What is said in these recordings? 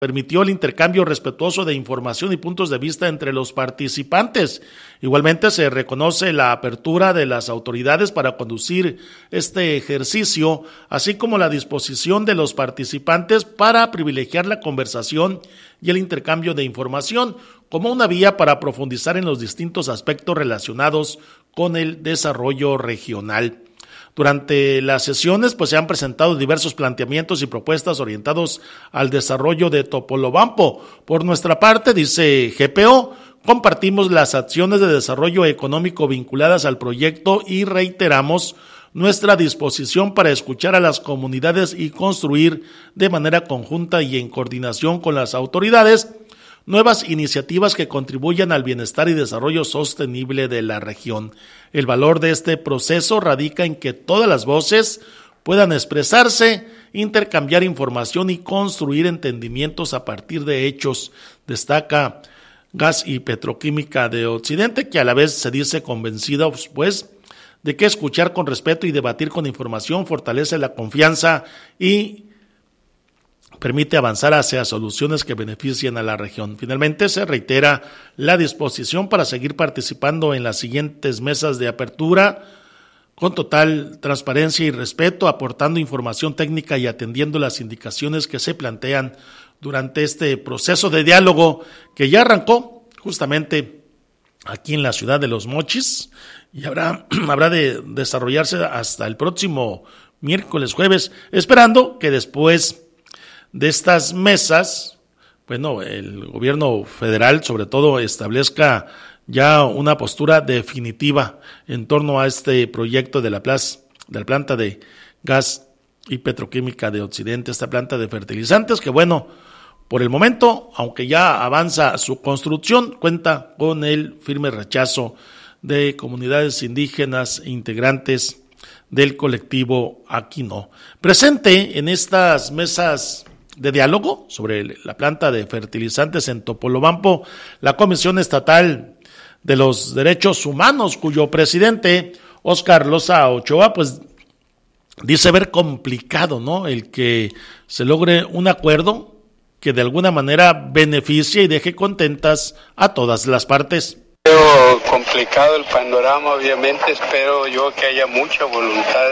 permitió el intercambio respetuoso de información y puntos de vista entre los participantes. Igualmente se reconoce la apertura de las autoridades para conducir este ejercicio, así como la disposición de los participantes para privilegiar la conversación y el intercambio de información como una vía para profundizar en los distintos aspectos relacionados con el desarrollo regional. Durante las sesiones se han presentado diversos planteamientos y propuestas orientados al desarrollo de Topolobampo. Por nuestra parte, dice GPO, compartimos las acciones de desarrollo económico vinculadas al proyecto y reiteramos nuestra disposición para escuchar a las comunidades y construir de manera conjunta y en coordinación con las autoridades nuevas iniciativas que contribuyan al bienestar y desarrollo sostenible de la región. El valor de este proceso radica en que todas las voces puedan expresarse, intercambiar información y construir entendimientos a partir de hechos, destaca Gas y Petroquímica de Occidente, que a la vez se dice convencida, de que escuchar con respeto y debatir con información fortalece la confianza y permite avanzar hacia soluciones que beneficien a la región. Finalmente, se reitera la disposición para seguir participando en las siguientes mesas de apertura con total transparencia y respeto, aportando información técnica y atendiendo las indicaciones que se plantean durante este proceso de diálogo que ya arrancó justamente aquí en la ciudad de Los Mochis y habrá de desarrollarse hasta el próximo miércoles, jueves, esperando que después de estas mesas, el gobierno federal sobre todo establezca ya una postura definitiva en torno a este proyecto de la planta de gas y petroquímica de Occidente, esta planta de fertilizantes que por el momento, aunque ya avanza su construcción, cuenta con el firme rechazo de comunidades indígenas e integrantes del colectivo Aquino. Presente en estas mesas de diálogo sobre la planta de fertilizantes en Topolobampo, la Comisión Estatal de los Derechos Humanos, cuyo presidente, Óscar Loza Ochoa, dice ver complicado, el que se logre un acuerdo que de alguna manera beneficie y deje contentas a todas las partes. Veo complicado el panorama, obviamente espero yo que haya mucha voluntad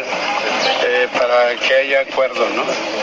para que haya acuerdo, ¿no?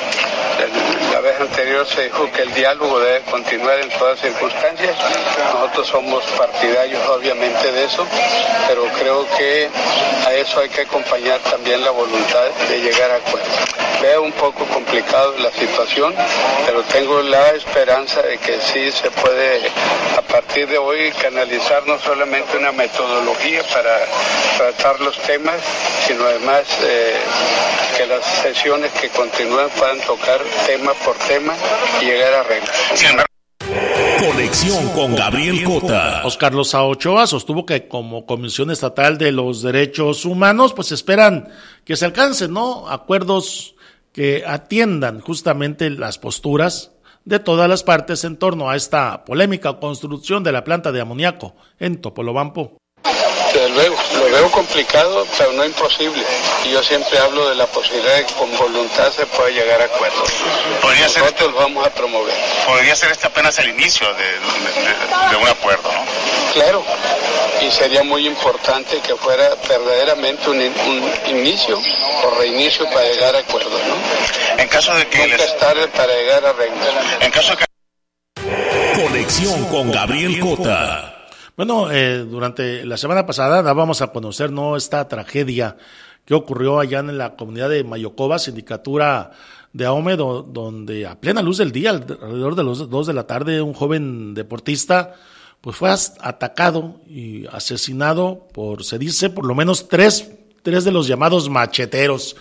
La vez anterior se dijo que el diálogo debe continuar en todas circunstancias. Nosotros somos partidarios obviamente de eso, pero creo que a eso hay que acompañar también la voluntad de llegar a acuerdos. Veo un poco complicado la situación, pero tengo la esperanza de que sí se puede a partir de hoy canalizar no solamente una metodología para tratar los temas, sino además que las sesiones que continúen puedan tocar tema por tema y llegar a arreglar. Conexión con Gabriel Cota. Óscar Loza Ochoa sostuvo que como Comisión Estatal de los Derechos Humanos, esperan que se alcancen, acuerdos que atiendan justamente las posturas de todas las partes en torno a esta polémica construcción de la planta de amoníaco en Topolobampo. Desde luego, lo veo complicado, pero no imposible. Y yo siempre hablo de la posibilidad de que con voluntad se pueda llegar a acuerdos. Nosotros lo vamos a promover. Podría ser este apenas el inicio de un acuerdo, ¿no? Claro, y sería muy importante que fuera verdaderamente un inicio o reinicio para llegar a acuerdos, ¿no? En caso de que nunca es tarde para llegar a arreglos. En caso de que... Conexión con Gabriel Cota. Durante la semana pasada dábamos a conocer esta tragedia que ocurrió allá en la comunidad de Mayocoba, sindicatura de Ahome, donde a plena luz del día, alrededor de las 2 de la tarde, un joven deportista fue atacado y asesinado se dice, por lo menos tres de los llamados macheteros.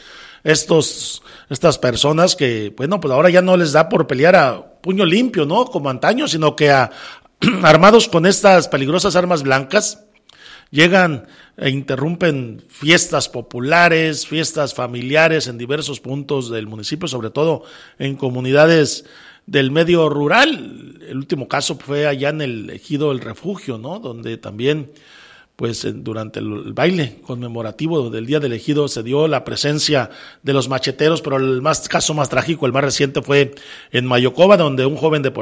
Estas personas que, ahora ya no les da por pelear a puño limpio, ¿no? Como antaño, sino que armados con estas peligrosas armas blancas, llegan e interrumpen fiestas populares, fiestas familiares en diversos puntos del municipio, sobre todo en comunidades del medio rural. El último caso fue allá en el ejido El Refugio, ¿no? Donde también durante el baile conmemorativo del Día del Ejido se dio la presencia de los macheteros, pero el caso más trágico, el más reciente, fue en Mayocoba, donde un joven deportista